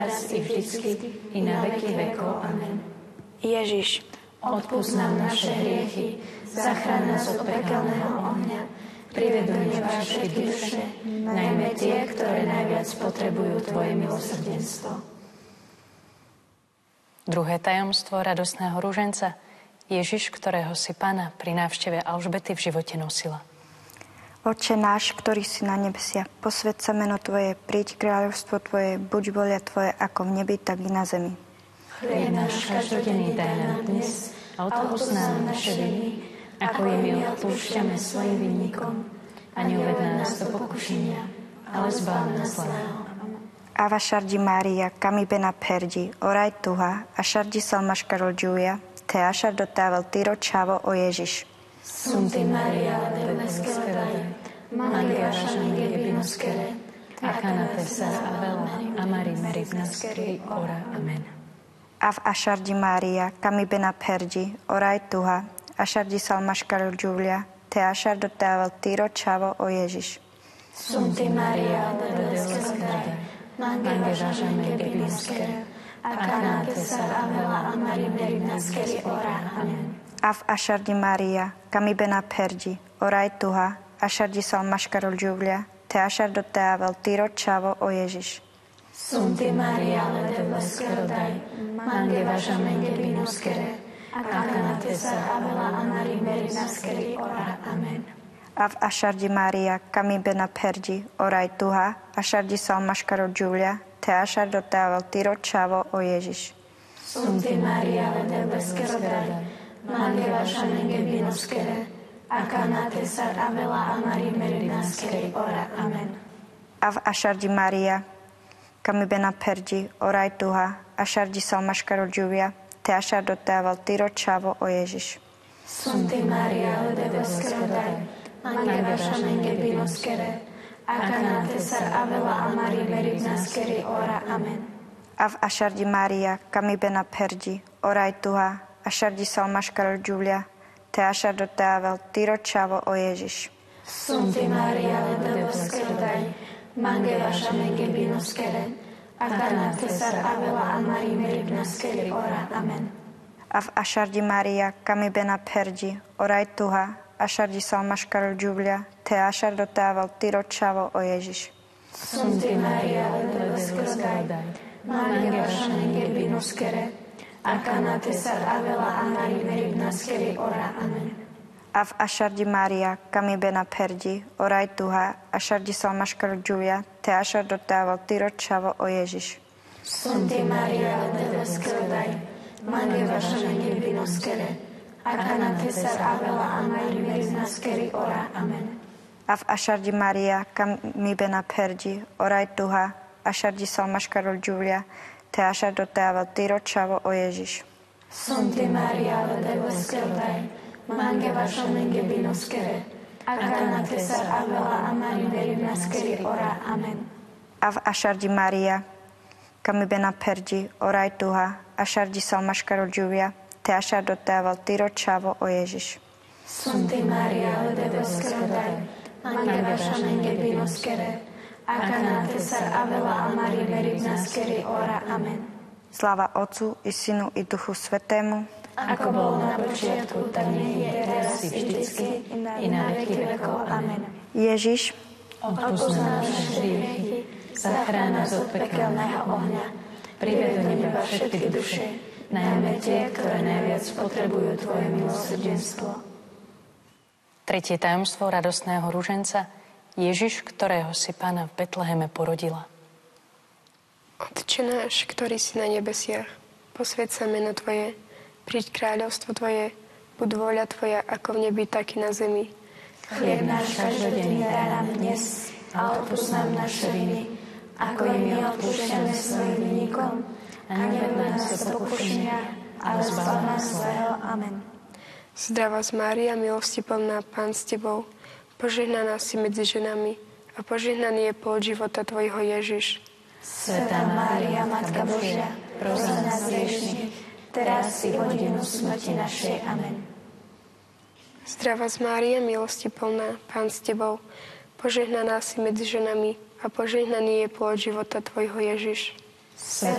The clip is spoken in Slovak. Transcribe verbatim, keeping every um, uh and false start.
teraz i vždycky, i na veky vekov. Amen. Ježiš, odpusť nám naše hriechy, zachráň nás od pekelného ohňa, prived do neba všetky duše, najmä tie, ktoré najviac potrebujú Tvoje milosrdenstvo. Druhé tajomstvo radostného ruženca. Ježiš, ktorého si Panna pri návšteve Alžbety v živote nosila. Otče náš, ktorý si na nebesiach, posväť sa meno Tvoje, príď kráľovstvo Tvoje, buď vôľa Tvoje ako v nebi, tak i na zemi. Chlieb náš každodenný daj nám dnes a odpusť nám naše viny, ako i my odpúšťame svojim vinníkom. A neuved nás do pokušenia, ale zbav nás zlého. Ava Shardi Maria, cami bene perdi, orai tuha, a Shardi salmaškarol Giulia, te ashar dotavel tiro čavo o Ježiš. Sunti Maria, Deve Skelede, Mangia Shange Binoskere, Akanate Sara Avela, Amari Meribnaskeri, ora. Amen. Av Ashardi Maria, cami bene perdi, orai tuha, a Shardi salmaškarol Giulia, te ashar dotavel tiro čavo o Ježiš. Sunti Maria, Deve Skelede, Mangia Shange Binoskere, Akanate Sara Avela, Amari Meribnaskeri, ora. Amen. Av Ashardi Maria, cami bene perdi, orai tuha, a Shardi salmaškarol Giulia, te ashar dotavel tiro čavo o Ježiš. Sunti Maria, Deve Skelede, Mangia Shange Binoskere, Akanate Sara Avela, Amari Meribnaskeri, ora. Amen. Av Ashardi Maria, cami bene perdi, orai tuha, a Shardi salmaškarol Giulia, te ashar dotavel tiro čavo o Ježiš. Sunti Maria, Deve Skelede, Mangia Shange Binoskere, Akanate Sara Avela, Amari Meribnaskeri, ora. Amen. Av Ashardi Maria, cami bene perdi, orai tuha, a Shardi salmaškarol Giulia, te ashar dotavel tiro čavo o Ježiš. Sunti Maria, Deve Skelede, Mangia Shange Binoskere, Akanate Sara Avela, Amari Meribnaskeri, ora. Amen. Av Ashardi Maria, cami bene perdi, orai tuha, a Shardi salmaškarol Giulia, te ashar dotavel tiro čavo o Ježiš. Sunti Maria, Deve Skelede, Mangia Shange Binoskere, Akanate Sara Avela, Amari Meribnaskeri, ora. Amen. Av Ashardi Maria, cami bene perdi, orai tuha, a Shardi salmaškarol Giulia, te ashar dotavel tiro čavo o Ježiš. Sunti Maria, Deve Skelede, Mangia Shange Binoskere, Akanate Sara Avela, Amari Meribnaskeri, ora. Amen. Av Ashardi Maria, cami bene perdi, orai tuha, a Shardi salmaškarol Giulia, te ashar dotavel tiro čavo o Ježiš. Sunti Maria, Deve Skelede, Mangia Shange Binoskere, Akanate Sara Avela, Amari Meribnaskeri, ora. Amen. Av Ashardi Maria, cami bene perdi, orai tuha, a Shardi salmaškarol Giulia, te ashar dotavel tiro čavo o Ježiš. Sunti Maria, Deve Skelede, Mangia Shange Binoskere, Akanate Sara Avela, Amari Meribnaskeri, ora. Amen. Av Ashardi Maria, cami bene perdi, orai tuha, a Shardi salmaškarol Giulia, te ashar dotavel tiro čavo o Ježiš. Sunti Maria, Deve Skelede, Mangia Shange Binoskere, Akanate Sara Avela, Amari Meribnaskeri, ora. Amen. Sláva Otcu i Synu i Duchu Svätému, ako bolo na počiatku, tak nech je teraz i vždycky, i na veky vekov. Amen. Ježiš, odpusť nám naše hriechy, zachráň nás od pekelného ohňa, prived do neba všetky duše, najmä tie, ktoré najviac potrebujú Tvoje milosrdenstvo. Tretie tajomstvo radostného ruženca. Ježiš, ktorého si Panna v Betleheme porodila. Otče náš, ktorý si na nebesiach, posväť sa meno Tvoje, príď kráľovstvo Tvoje, buď vôľa Tvoja ako v nebi, tak i na zemi. Chlieb náš každodenný daj nám dnes a odpusť nám naše viny, ako i my odpúšťame svojim vinníkom. A neved nás do pokušenia, ale zbav nás zlého. Amen. Zdravá Mária, milosti plná, Pán s Tebou, požehnaná si medzi ženami a požehnaný je plod života Tvojho Ježiš. Svätá Mária, Matka Božia, pros za nás hriešnych, teraz i v hodinu smrti našej. Amen. Zdravá Mária, milosti plná, Pán s Tebou, požehnaná si medzi ženami a požehnaný je plod života Tvojho Ježiš. Svätá